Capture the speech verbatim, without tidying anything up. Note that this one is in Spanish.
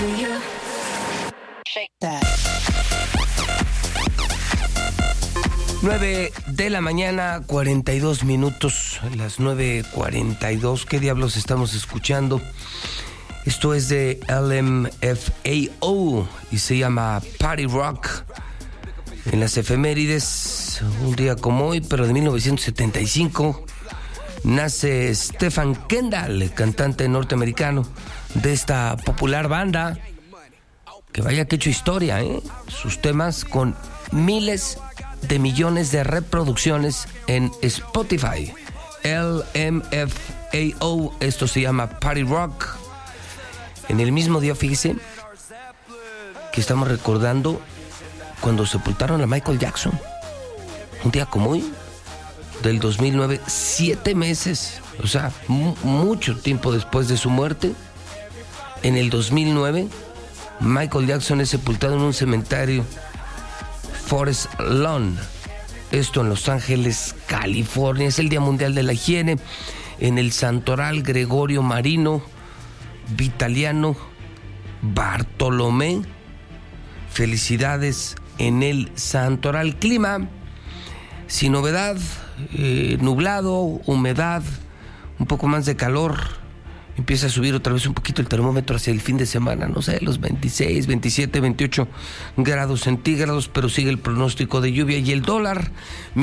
nueve de la mañana, cuarenta y dos minutos, las nueve cuarenta y dos. ¿Qué diablos estamos escuchando? Esto es de L M F A O y se llama Party Rock. En las efemérides, un día como hoy, pero de mil novecientos setenta y cinco, nace Stephen Kendall, cantante norteamericano de esta popular banda, que vaya que ha hecho historia, ¿eh? Sus temas con miles de millones de reproducciones en Spotify. L M F A O, esto se llama Party Rock. En el mismo día, fíjese, que estamos recordando cuando sepultaron a Michael Jackson. Un día como hoy, del dos mil nueve, siete meses, o sea, m- mucho tiempo después de su muerte, en el dos mil nueve, Michael Jackson es sepultado en un cementerio, Forest Lawn, esto en Los Ángeles, California. Es el Día Mundial de la Higiene. En el Santoral Gregorio Marino, Vitaliano, Bartolomé. Felicidades en el Santoral. Clima, sin novedad, eh, nublado, humedad, un poco más de calor. Empieza a subir otra vez un poquito el termómetro hacia el fin de semana, no sé, los veintiséis, veintisiete, veintiocho grados centígrados, pero sigue el pronóstico de lluvia. Y el dólar